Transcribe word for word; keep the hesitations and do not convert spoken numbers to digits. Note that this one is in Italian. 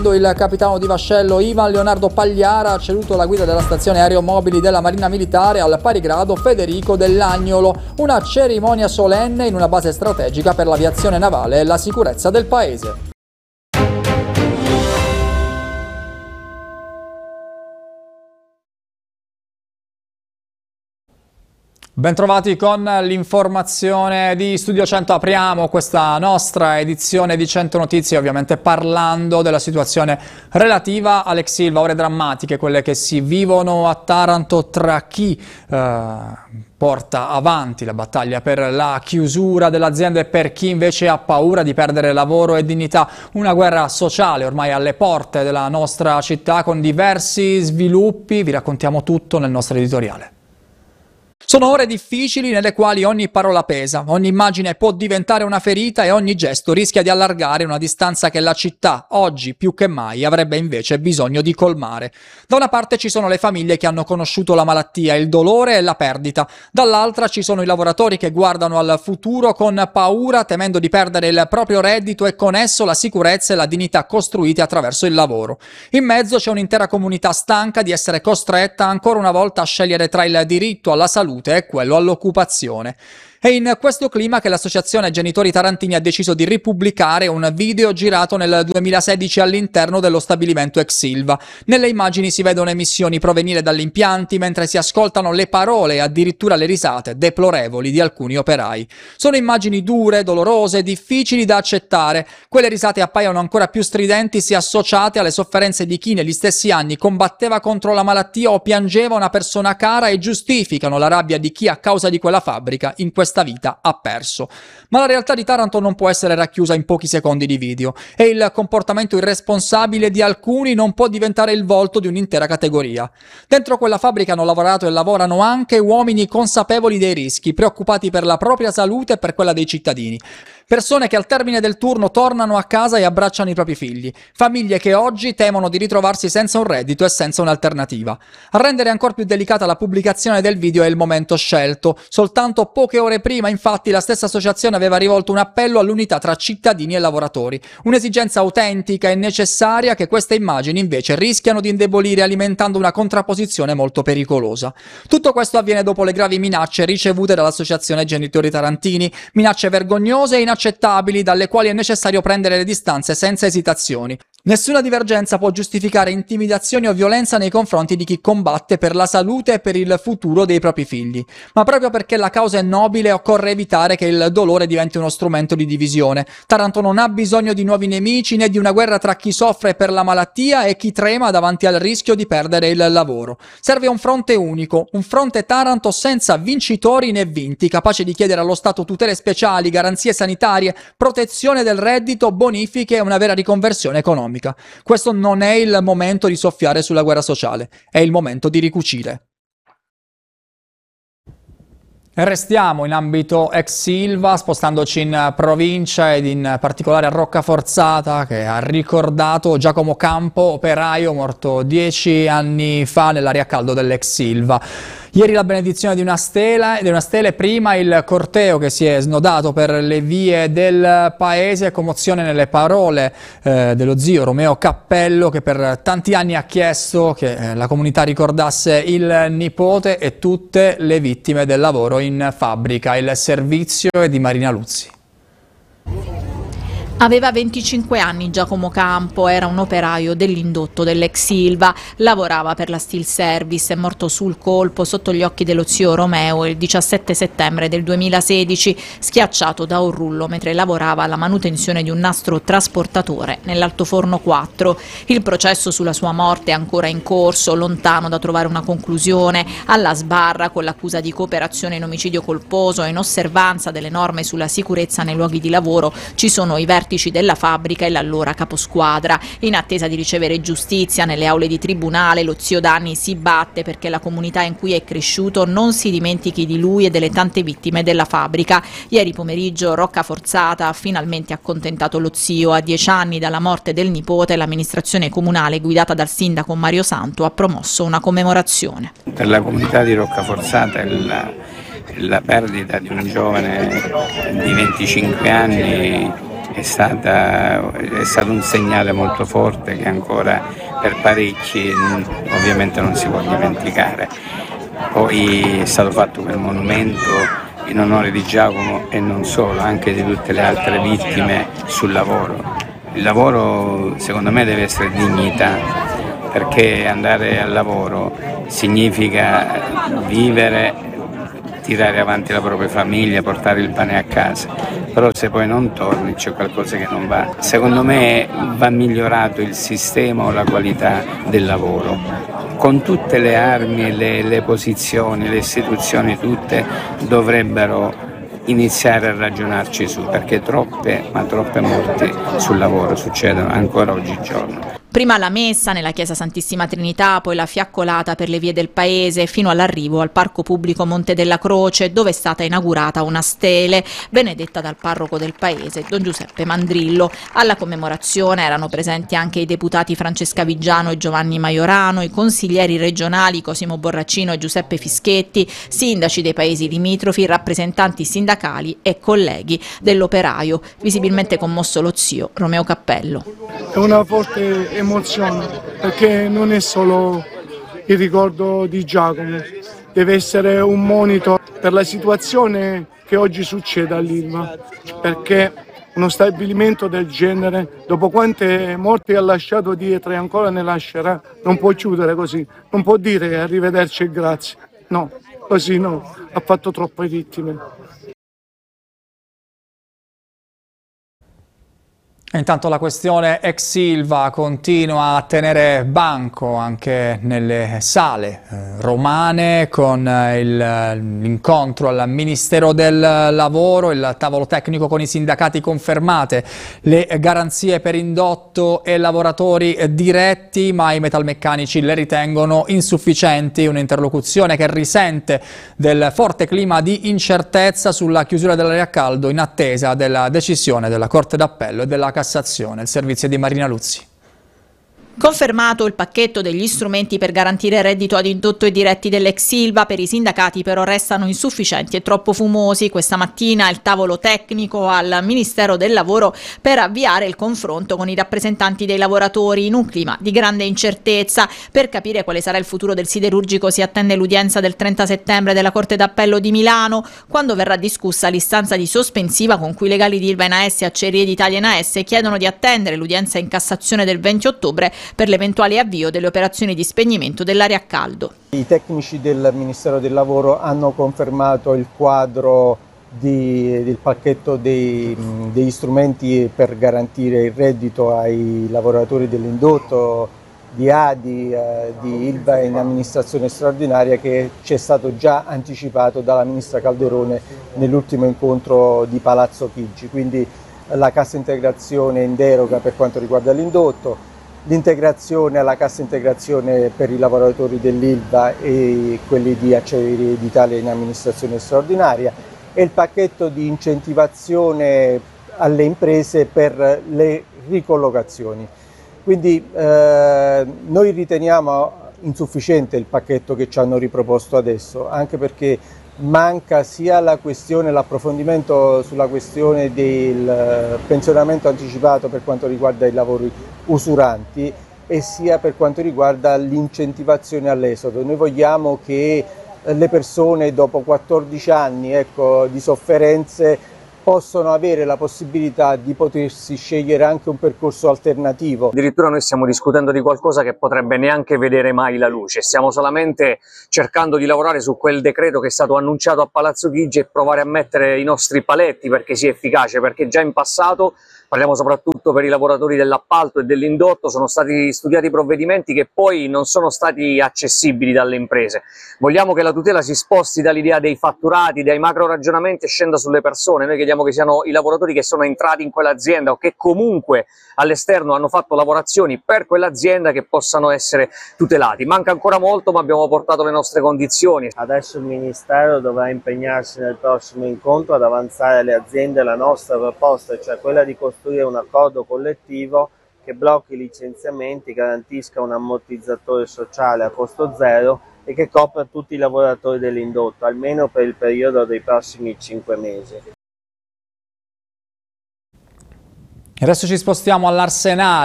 Il capitano di vascello Ivan Leonardo Pagliara ha ceduto la guida della stazione aeromobili della Marina Militare al pari grado Federico Dell'Agnolo, una cerimonia solenne in una base strategica per l'aviazione navale e la sicurezza del paese. Bentrovati con l'informazione di Studio cento. Apriamo questa nostra edizione di cento Notizie, ovviamente parlando della situazione relativa all'ex Ilva, ore drammatiche, quelle che si vivono a Taranto tra chi eh, porta avanti la battaglia per la chiusura dell'azienda e per chi invece ha paura di perdere lavoro e dignità. Una guerra sociale ormai alle porte della nostra città con diversi sviluppi, vi raccontiamo tutto nel nostro editoriale. Sono ore difficili nelle quali ogni parola pesa, ogni immagine può diventare una ferita e ogni gesto rischia di allargare una distanza che la città, oggi più che mai, avrebbe invece bisogno di colmare. Da una parte ci sono le famiglie che hanno conosciuto la malattia, il dolore e la perdita, dall'altra ci sono i lavoratori che guardano al futuro con paura, temendo di perdere il proprio reddito e con esso la sicurezza e la dignità costruite attraverso il lavoro. In mezzo c'è un'intera comunità stanca di essere costretta ancora una volta a scegliere tra il diritto alla salute e quello all'occupazione. È in questo clima che l'associazione Genitori Tarantini ha deciso di ripubblicare un video girato nel duemilasedici all'interno dello stabilimento ex Ilva. Nelle immagini si vedono emissioni provenire dagli impianti mentre si ascoltano le parole e addirittura le risate deplorevoli di alcuni operai. Sono immagini dure, dolorose, difficili da accettare. Quelle risate appaiono ancora più stridenti se associate alle sofferenze di chi negli stessi anni combatteva contro la malattia o piangeva una persona cara e giustificano la rabbia di chi a causa di quella fabbrica in questa vita ha perso. Ma la realtà di Taranto non può essere racchiusa in pochi secondi di video e il comportamento irresponsabile di alcuni non può diventare il volto di un'intera categoria. Dentro quella fabbrica hanno lavorato e lavorano anche uomini consapevoli dei rischi, preoccupati per la propria salute e per quella dei cittadini. Persone che al termine del turno tornano a casa e abbracciano i propri figli. Famiglie che oggi temono di ritrovarsi senza un reddito e senza un'alternativa. A rendere ancora più delicata la pubblicazione del video è il momento scelto. Soltanto poche ore prima, infatti, la stessa associazione aveva rivolto un appello all'unità tra cittadini e lavoratori. Un'esigenza autentica e necessaria che queste immagini invece rischiano di indebolire, alimentando una contrapposizione molto pericolosa. Tutto questo avviene dopo le gravi minacce ricevute dall'associazione Genitori Tarantini, minacce vergognose e inaccettabili dalle quali è necessario prendere le distanze senza esitazioni. Nessuna divergenza può giustificare intimidazioni o violenza nei confronti di chi combatte per la salute e per il futuro dei propri figli. Ma proprio perché la causa è nobile occorre evitare che il dolore diventi uno strumento di divisione. Taranto non ha bisogno di nuovi nemici né di una guerra tra chi soffre per la malattia e chi trema davanti al rischio di perdere il lavoro. Serve un fronte unico, un fronte Taranto senza vincitori né vinti, capace di chiedere allo Stato tutele speciali, garanzie sanitarie, protezione del reddito, bonifiche e una vera riconversione economica. Questo non è il momento di soffiare sulla guerra sociale, è il momento di ricucire. Restiamo in ambito ex Ilva, spostandoci in provincia ed in particolare a Roccaforzata, che ha ricordato Giacomo Campo, operaio morto dieci anni fa nell'area a caldo dell'ex Ilva. Ieri la benedizione di una stela, di una stele, prima il corteo che si è snodato per le vie del paese, commozione nelle parole eh, dello zio Romeo Cappello, che per tanti anni ha chiesto che eh, la comunità ricordasse il nipote e tutte le vittime del lavoro in fabbrica. Il servizio è di Marina Luzzi. Aveva venticinque anni Giacomo Campo, era un operaio dell'indotto dell'ex Ilva, lavorava per la Steel Service, è morto sul colpo sotto gli occhi dello zio Romeo il diciassette settembre del duemilasedici, schiacciato da un rullo mentre lavorava alla manutenzione di un nastro trasportatore nell'altoforno quattro. Il processo sulla sua morte è ancora in corso, lontano da trovare una conclusione, alla sbarra con l'accusa di cooperazione in omicidio colposo e in osservanza delle norme sulla sicurezza nei luoghi di lavoro. Ci sono i vertici della fabbrica e l'allora caposquadra. In attesa di ricevere giustizia nelle aule di tribunale, lo zio Danni si batte perché la comunità in cui è cresciuto non si dimentichi di lui e delle tante vittime della fabbrica. Ieri pomeriggio Roccaforzata ha finalmente accontentato lo zio. A dieci anni dalla morte del nipote, l'amministrazione comunale guidata dal sindaco Mario Santo ha promosso una commemorazione. Per la comunità di Roccaforzata la, la perdita di un giovane di venticinque anni è, stata, è stato un segnale molto forte che ancora per parecchi ovviamente non si può dimenticare. Poi è stato fatto quel monumento in onore di Giacomo e non solo, anche di tutte le altre vittime sul lavoro. Il lavoro secondo me deve essere dignità, perché andare al lavoro significa vivere, tirare avanti la propria famiglia, portare il pane a casa, però se poi non torni c'è qualcosa che non va. Secondo me va migliorato il sistema o la qualità del lavoro. Con tutte le armi, le, le posizioni, le istituzioni tutte dovrebbero iniziare a ragionarci su, perché troppe, ma troppe morti sul lavoro succedono ancora oggigiorno. Prima la messa nella chiesa Santissima Trinità, poi la fiaccolata per le vie del paese fino all'arrivo al Parco Pubblico Monte della Croce, dove è stata inaugurata una stele benedetta dal parroco del paese, Don Giuseppe Mandrillo. Alla commemorazione erano presenti anche i deputati Francesca Vigiano e Giovanni Maiorano, i consiglieri regionali Cosimo Borraccino e Giuseppe Fischetti, sindaci dei paesi limitrofi, rappresentanti sindacali e colleghi dell'operaio. Visibilmente commosso lo zio Romeo Cappello. È una forte emozione, perché non è solo il ricordo di Giacomo, deve essere un monito per la situazione che oggi succede all'Ilva, perché uno stabilimento del genere, dopo quante morti ha lasciato dietro e ancora ne lascerà, non può chiudere così, non può dire arrivederci e grazie, no, così no, ha fatto troppe vittime. Intanto la questione ex Ilva continua a tenere banco anche nelle sale eh, romane con l'incontro al Ministero del Lavoro, il tavolo tecnico con i sindacati confermate, le garanzie per indotto e lavoratori diretti, ma i metalmeccanici le ritengono insufficienti, un'interlocuzione che risente del forte clima di incertezza sulla chiusura dell'area a caldo in attesa della decisione della Corte d'Appello e della Cassazione. Il servizio di Marina Luzzi. Confermato il pacchetto degli strumenti per garantire reddito ad indotto e diretti dell'ex Ilva, per i sindacati però restano insufficienti e troppo fumosi. Questa mattina il tavolo tecnico al Ministero del Lavoro per avviare il confronto con i rappresentanti dei lavoratori in un clima di grande incertezza. Per capire quale sarà il futuro del siderurgico si attende l'udienza del trenta settembre della Corte d'Appello di Milano, quando verrà discussa l'istanza di sospensiva con cui i legali di Ilva N A S e Acciaierie d'Italia N A S chiedono di attendere l'udienza in Cassazione del venti ottobre per l'eventuale avvio delle operazioni di spegnimento dell'area a caldo. I tecnici del Ministero del Lavoro hanno confermato il quadro di, del pacchetto dei, degli strumenti per garantire il reddito ai lavoratori dell'indotto, di A D I, eh, di Ilva in amministrazione straordinaria, che ci è stato già anticipato dalla ministra Calderone nell'ultimo incontro di Palazzo Chigi. Quindi la cassa integrazione in deroga per quanto riguarda l'indotto, l'integrazione alla cassa integrazione per i lavoratori dell'Ilva e quelli di Acciaierie d'Italia in amministrazione straordinaria e il pacchetto di incentivazione alle imprese per le ricollocazioni. Quindi eh, noi riteniamo insufficiente il pacchetto che ci hanno riproposto adesso, anche perché manca sia la questione, l'approfondimento sulla questione del pensionamento anticipato per quanto riguarda i lavori usuranti e sia per quanto riguarda l'incentivazione all'esodo. Noi vogliamo che le persone dopo quattordici anni ecco, di sofferenze possono avere la possibilità di potersi scegliere anche un percorso alternativo. Addirittura noi stiamo discutendo di qualcosa che potrebbe neanche vedere mai la luce, stiamo solamente cercando di lavorare su quel decreto che è stato annunciato a Palazzo Chigi e provare a mettere i nostri paletti perché sia efficace, perché già in passato, parliamo soprattutto per i lavoratori dell'appalto e dell'indotto, sono stati studiati provvedimenti che poi non sono stati accessibili dalle imprese. Vogliamo che la tutela si sposti dall'idea dei fatturati, dai macro ragionamenti e scenda sulle persone. Noi chiediamo che siano i lavoratori che sono entrati in quell'azienda o che comunque all'esterno hanno fatto lavorazioni per quell'azienda che possano essere tutelati. Manca ancora molto, ma abbiamo portato le nostre condizioni. Adesso il Ministero dovrà impegnarsi nel prossimo incontro ad avanzare alle aziende la nostra proposta, cioè quella di costruire un accordo collettivo che blocchi i licenziamenti, garantisca un ammortizzatore sociale a costo zero e che copra tutti i lavoratori dell'indotto, almeno per il periodo dei prossimi cinque mesi. Adesso ci spostiamo all'Arsenale.